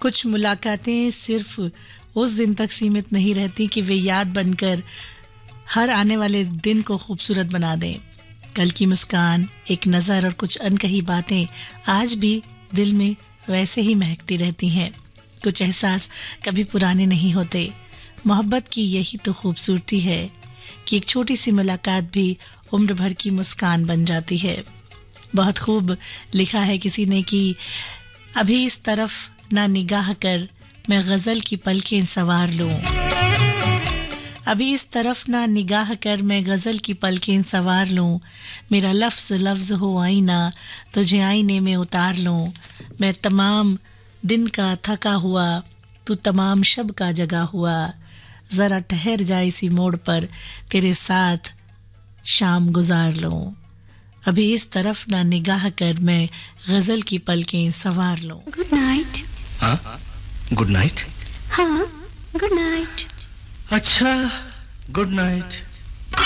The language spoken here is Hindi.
कुछ मुलाकातें सिर्फ उस दिन तक सीमित नहीं रहती कि वे याद बनकर हर आने वाले दिन को खूबसूरत बना दें। कल की मुस्कान, एक नज़र और कुछ अनकही बातें आज भी दिल में वैसे ही महकती रहती हैं। कुछ एहसास कभी पुराने नहीं होते। मोहब्बत की यही तो खूबसूरती है कि एक छोटी सी मुलाकात भी उम्र भर की मुस्कान बन जाती है। बहुत खूब लिखा है किसी ने कि अभी इस तरफ ना निगाह कर मैं गजल की पलकें सवार लूं। अभी इस तरफ ना निगाह कर मैं गजल की पलकें सवार लूं। मेरा लफ्ज लफ्ज हो आईना तुझे आईने में उतार लूं। मैं तमाम दिन का थका हुआ तू तमाम शब का जगा हुआ। जरा ठहर जाए इसी मोड़ पर तेरे साथ शाम गुजार लूं। अभी इस तरफ ना निगाह कर मैं गजल की पलकें सवार लूं। Good night. हाँ, गुड नाइट। हाँ, गुड नाइट। अच्छा, गुड नाइट।